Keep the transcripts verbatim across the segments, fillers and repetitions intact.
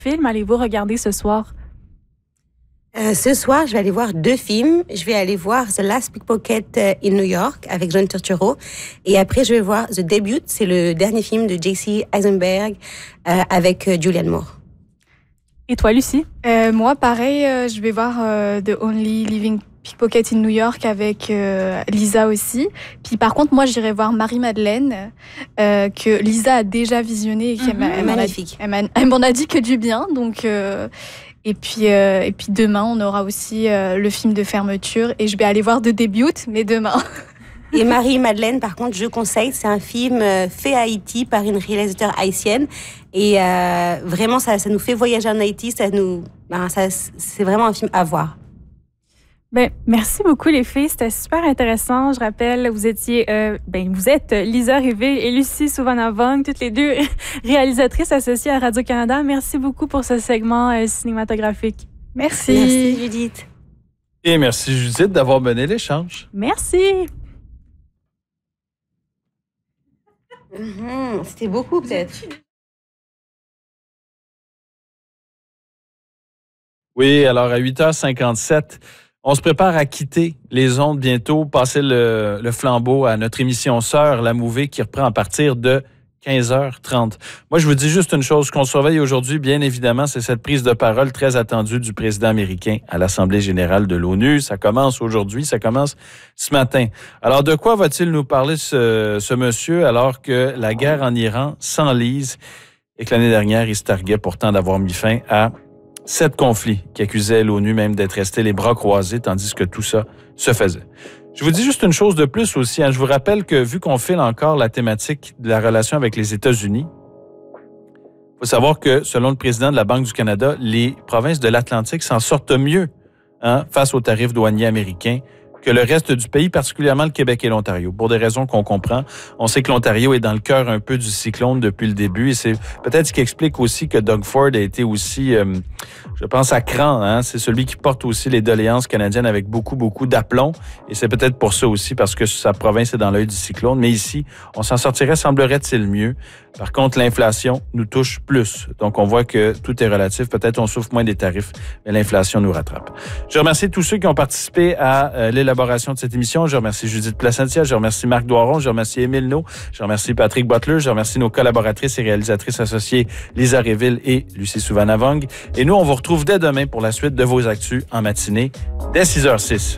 film allez-vous regarder ce soir? Euh, ce soir, je vais aller voir deux films. Je vais aller voir The Last Pickpocket in New York avec John Turturro. Et après, je vais voir The Debut. C'est le dernier film de J C Eisenberg euh, avec euh, Julianne Moore. Et toi, Lucie? Euh, moi, pareil, euh, je vais voir euh, The Only Living Pickpocket in New York avec euh, Lisa aussi. Puis par contre, moi, j'irai voir Marie-Madeleine, euh, que Lisa a déjà visionné et qui Mm-hmm, elle magnifique. Elle m'a, elle m'en a dit que du bien. Donc, euh, et, puis, euh, et puis demain, on aura aussi euh, le film de fermeture. Et je vais aller voir The Debut, mais demain. Et Marie-Madeleine, par contre, je conseille, c'est un film euh, fait à Haïti par une réalisatrice haïtienne. Et euh, vraiment, ça, ça nous fait voyager en Haïti. Ça nous, ben, ça, c'est vraiment un film à voir. Ben, merci beaucoup les filles, c'était super intéressant. Je rappelle, vous étiez, euh, ben, vous êtes Lisa Réville et Lucie Souvanavong, toutes les deux réalisatrices associées à Radio-Canada. Merci beaucoup pour ce segment euh, cinématographique. Merci. Merci Judith. Et merci Judith d'avoir mené l'échange. Merci. Mmh, c'était beaucoup peut-être. Oui, alors à huit heures cinquante-sept, on se prépare à quitter les ondes bientôt, passer le, le flambeau à notre émission sœur, La Mouvée, qui reprend à partir de quinze heures trente. Moi, je vous dis juste une chose qu'on surveille aujourd'hui, bien évidemment, c'est cette prise de parole très attendue du président américain à l'Assemblée générale de l'ONU. Ça commence aujourd'hui, ça commence ce matin. Alors, de quoi va-t-il nous parler, ce, ce monsieur, alors que la guerre en Iran s'enlise et que l'année dernière, il se targuait pourtant d'avoir mis fin à sept conflits qui accusaient l'ONU même d'être resté les bras croisés, tandis que tout ça se faisait. Je vous dis juste une chose de plus aussi. Hein. Je vous rappelle que vu qu'on file encore la thématique de la relation avec les États-Unis, il faut savoir que, selon le président de la Banque du Canada, les provinces de l'Atlantique s'en sortent mieux hein, face aux tarifs douaniers américains que le reste du pays, particulièrement le Québec et l'Ontario, pour des raisons qu'on comprend. On sait que l'Ontario est dans le cœur un peu du cyclone depuis le début et c'est peut-être ce qui explique aussi que Doug Ford a été aussi, euh, je pense, à cran. Hein? C'est celui qui porte aussi les doléances canadiennes avec beaucoup, beaucoup d'aplomb et c'est peut-être pour ça aussi, parce que sa province est dans l'œil du cyclone. Mais ici, on s'en sortirait, semblerait-il, mieux. Par contre, l'inflation nous touche plus. Donc, on voit que tout est relatif. Peut-être on souffre moins des tarifs, mais l'inflation nous rattrape. Je remercie tous ceux qui ont participé à euh, l'élaboration de cette émission. Je remercie Judith Placentia, je remercie Marc Doiron, je remercie Émile No, je remercie Patrick Butler, je remercie nos collaboratrices et réalisatrices associées Lisa Réville et Lucie Souvanavong. Et nous, on vous retrouve dès demain pour la suite de vos actus en matinée, dès six heures six.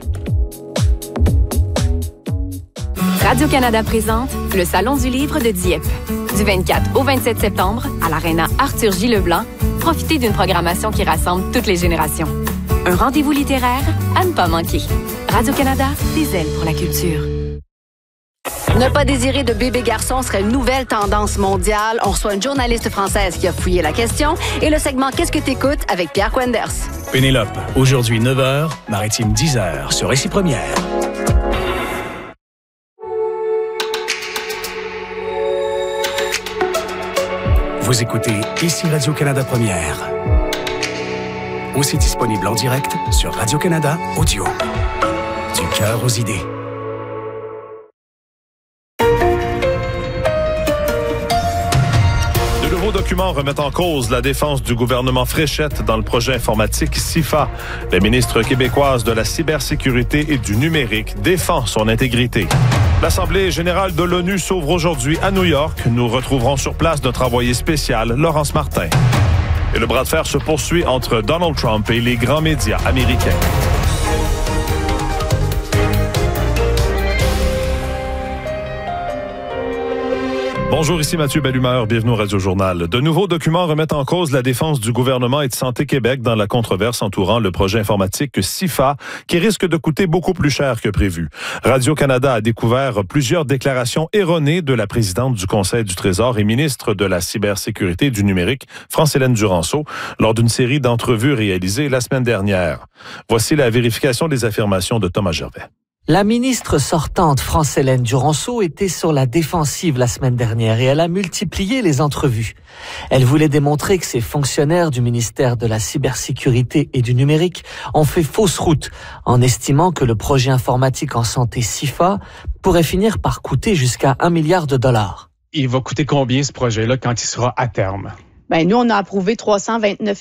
Radio-Canada présente le Salon du livre de Dieppe. Du vingt-quatre au vingt-sept septembre, à l'Aréna Arthur J. Leblanc, profitez d'une programmation qui rassemble toutes les générations. Un rendez-vous littéraire à ne pas manquer. Radio-Canada, des ailes pour la culture. Ne pas désirer de bébé garçon serait une nouvelle tendance mondiale. On reçoit une journaliste française qui a fouillé la question et le segment Qu'est-ce que t'écoutes avec Pierre Quenders. Pénélope, aujourd'hui neuf heures, Maritime dix heures sur Récit Première. Vous écoutez Ici Radio-Canada Première. Aussi disponible en direct sur Radio-Canada Audio. Du cœur aux idées. De nouveaux documents remettent en cause la défense du gouvernement Fréchette dans le projet informatique SIFA. La ministre québécoise de la cybersécurité et du numérique défend son intégrité. L'Assemblée générale de l'ONU s'ouvre aujourd'hui à New York. Nous retrouverons sur place notre envoyé spécial, Laurence Martin. Et le bras de fer se poursuit entre Donald Trump et les grands médias américains. Bonjour, ici Mathieu Bellumeur, bienvenue au Radio-Journal. De nouveaux documents remettent en cause la défense du gouvernement et de Santé Québec dans la controverse entourant le projet informatique SIFA, qui risque de coûter beaucoup plus cher que prévu. Radio-Canada a découvert plusieurs déclarations erronées de la présidente du Conseil du Trésor et ministre de la cybersécurité et du numérique, France-Hélène Duranceau, lors d'une série d'entrevues réalisées la semaine dernière. Voici la vérification des affirmations de Thomas Gervais. La ministre sortante France-Hélène Duranceau était sur la défensive la semaine dernière et elle a multiplié les entrevues. Elle voulait démontrer que ces fonctionnaires du ministère de la cybersécurité et du numérique ont fait fausse route en estimant que le projet informatique en santé SIFA pourrait finir par coûter jusqu'à un milliard de dollars. Il va coûter combien ce projet-là quand il sera à terme? Ben, nous, on a approuvé trois cent vingt-neuf